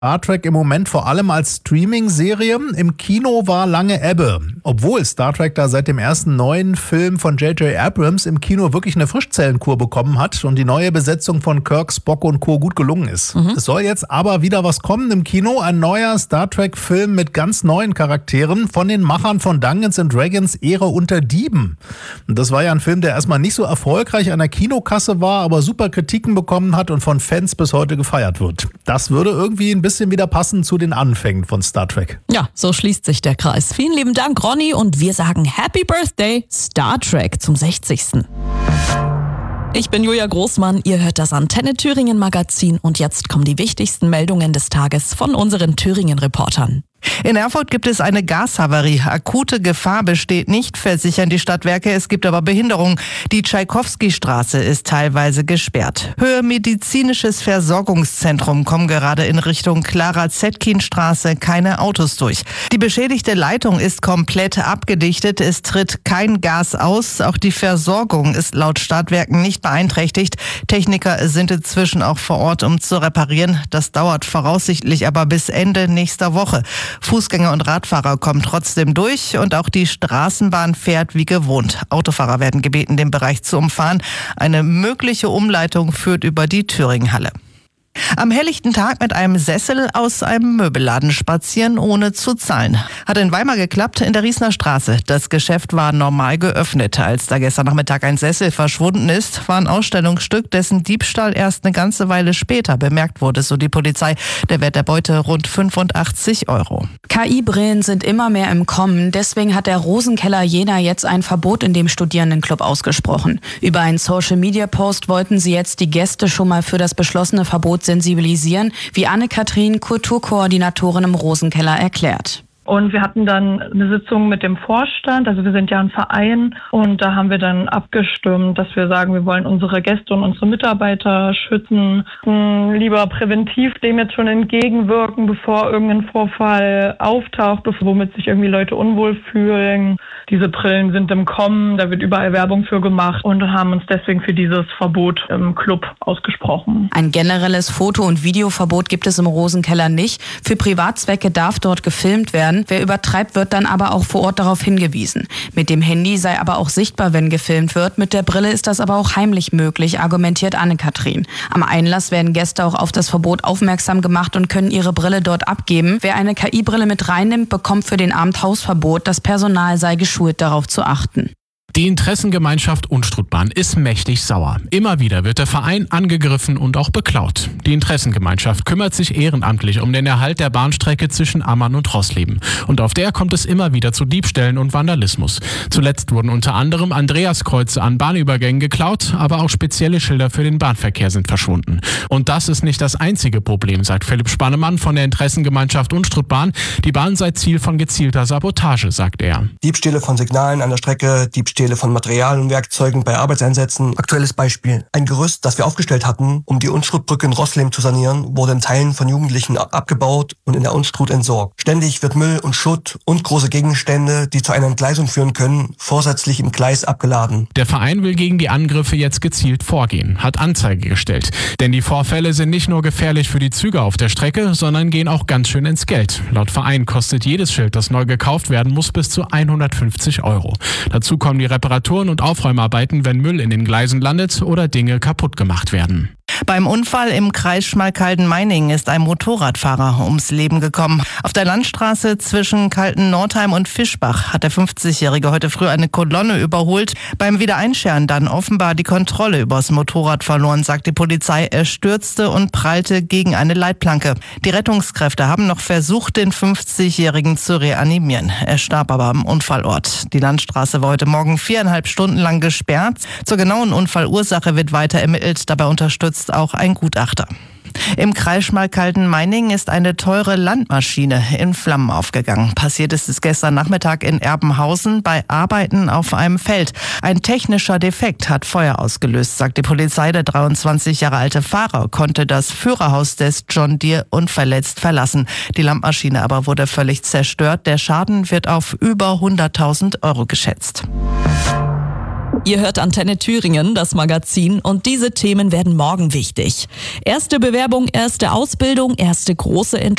Star Trek im Moment vor allem als Streaming-Serie. Im Kino war lange Ebbe. Obwohl Star Trek da seit dem ersten neuen Film von J.J. Abrams im Kino wirklich eine Frischzellenkur bekommen hat und die neue Besetzung von Kirk, Spock und Co. gut gelungen ist. Es soll jetzt aber wieder was kommen im Kino. Ein neuer Star Trek-Film mit ganz neuen Charakteren von den Machern von Dungeons & Dragons Ehre unter Dieben. Und das war ja ein Film, der erstmal nicht so erfolgreich an der Kinokasse war, aber super Kritiken bekommen hat und von Fans bis heute gefeiert wird. Das würde irgendwie ein bisschen wieder passen zu den Anfängen von Star Trek. Ja, so schließt sich der Kreis. Vielen lieben Dank, Ronny, und wir sagen Happy Birthday Star Trek zum 60. Ich bin Julia Großmann, ihr hört das Antenne Thüringen Magazin und jetzt kommen die wichtigsten Meldungen des Tages von unseren Thüringen-Reportern. In Erfurt gibt es eine Gashavarie. Akute Gefahr besteht nicht, versichern die Stadtwerke. Es gibt aber Behinderung. Die Tschaikowski-Straße ist teilweise gesperrt. Höhe Medizinisches Versorgungszentrum kommen gerade in Richtung Clara-Zetkin-Straße keine Autos durch. Die beschädigte Leitung ist komplett abgedichtet. Es tritt kein Gas aus. Auch die Versorgung ist laut Stadtwerken nicht beeinträchtigt. Techniker sind inzwischen auch vor Ort, um zu reparieren. Das dauert voraussichtlich aber bis Ende nächster Woche. Fußgänger und Radfahrer kommen trotzdem durch und auch die Straßenbahn fährt wie gewohnt. Autofahrer werden gebeten, den Bereich zu umfahren. Eine mögliche Umleitung führt über die Thüringenhalle. Am helllichten Tag mit einem Sessel aus einem Möbelladen spazieren, ohne zu zahlen. Hat in Weimar geklappt, in der Riesner Straße. Das Geschäft war normal geöffnet. Als da gestern Nachmittag ein Sessel verschwunden ist, war ein Ausstellungsstück, dessen Diebstahl erst eine ganze Weile später bemerkt wurde, so die Polizei. Der Wert der Beute rund 85 €. KI-Brillen sind immer mehr im Kommen. Deswegen hat der Rosenkeller Jena jetzt ein Verbot in dem Studierendenclub ausgesprochen. Über einen Social-Media-Post wollten sie jetzt die Gäste schon mal für das beschlossene Verbot sensibilisieren, wie Anne-Kathrin, Kulturkoordinatorin im Rosenkeller, erklärt. Und wir hatten dann eine Sitzung mit dem Vorstand, also wir sind ja ein Verein und da haben wir dann abgestimmt, dass wir sagen, wir wollen unsere Gäste und unsere Mitarbeiter schützen, lieber präventiv dem jetzt schon entgegenwirken, bevor irgendein Vorfall auftaucht, womit sich irgendwie Leute unwohl fühlen. Diese Brillen sind im Kommen, da wird überall Werbung für gemacht und haben uns deswegen für dieses Verbot im Club ausgesprochen. Ein generelles Foto- und Videoverbot gibt es im Rosenkeller nicht. Für Privatzwecke darf dort gefilmt werden. Wer übertreibt, wird dann aber auch vor Ort darauf hingewiesen. Mit dem Handy sei aber auch sichtbar, wenn gefilmt wird. Mit der Brille ist das aber auch heimlich möglich, argumentiert Anne-Kathrin. Am Einlass werden Gäste auch auf das Verbot aufmerksam gemacht und können ihre Brille dort abgeben. Wer eine KI-Brille mit reinnimmt, bekommt für den Abend Hausverbot. Das Personal sei geschult, darauf zu achten. Die Interessengemeinschaft Unstrutbahn ist mächtig sauer. Immer wieder wird der Verein angegriffen und auch beklaut. Die Interessengemeinschaft kümmert sich ehrenamtlich um den Erhalt der Bahnstrecke zwischen Ammann und Rossleben. Und auf der kommt es immer wieder zu Diebstählen und Vandalismus. Zuletzt wurden unter anderem Andreaskreuze an Bahnübergängen geklaut, aber auch spezielle Schilder für den Bahnverkehr sind verschwunden. Und das ist nicht das einzige Problem, sagt Philipp Spannemann von der Interessengemeinschaft Unstrutbahn. Die Bahn sei Ziel von gezielter Sabotage, sagt er. Diebstähle von Signalen an der Strecke, Diebstähle von Material und Werkzeugen bei Arbeitseinsätzen. Aktuelles Beispiel. Ein Gerüst, das wir aufgestellt hatten, um die Unstrutbrücke in Rossleben zu sanieren, wurde in Teilen von Jugendlichen abgebaut und in der Unstrut entsorgt. Ständig wird Müll und Schutt und große Gegenstände, die zu einer Entgleisung führen können, vorsätzlich im Gleis abgeladen. Der Verein will gegen die Angriffe jetzt gezielt vorgehen, hat Anzeige gestellt. Denn die Vorfälle sind nicht nur gefährlich für die Züge auf der Strecke, sondern gehen auch ganz schön ins Geld. Laut Verein kostet jedes Schild, das neu gekauft werden muss, bis zu 150 €. Dazu kommen die Reparaturen und Aufräumarbeiten, wenn Müll in den Gleisen landet oder Dinge kaputt gemacht werden. Beim Unfall im Kreis Schmalkalden-Meiningen ist ein Motorradfahrer ums Leben gekommen. Auf der Landstraße zwischen Kalten-Nordheim und Fischbach hat der 50-Jährige heute früh eine Kolonne überholt. Beim Wiedereinscheren dann offenbar die Kontrolle übers Motorrad verloren, sagt die Polizei. Er stürzte und prallte gegen eine Leitplanke. Die Rettungskräfte haben noch versucht, den 50-Jährigen zu reanimieren. Er starb aber am Unfallort. Die Landstraße war heute Morgen 4,5 Stunden lang gesperrt. Zur genauen Unfallursache wird weiter ermittelt. Dabei unterstützt auch ein Gutachter. Im Kreis Schmalkalden-Meiningen ist eine teure Landmaschine in Flammen aufgegangen. Passiert ist es gestern Nachmittag in Erbenhausen bei Arbeiten auf einem Feld. Ein technischer Defekt hat Feuer ausgelöst, sagt die Polizei. Der 23 Jahre alte Fahrer konnte das Führerhaus des John Deere unverletzt verlassen. Die Landmaschine aber wurde völlig zerstört. Der Schaden wird auf über 100.000 € geschätzt. Ihr hört Antenne Thüringen, das Magazin, und diese Themen werden morgen wichtig. Erste Bewerbung, erste Ausbildung, erste große Entscheidung.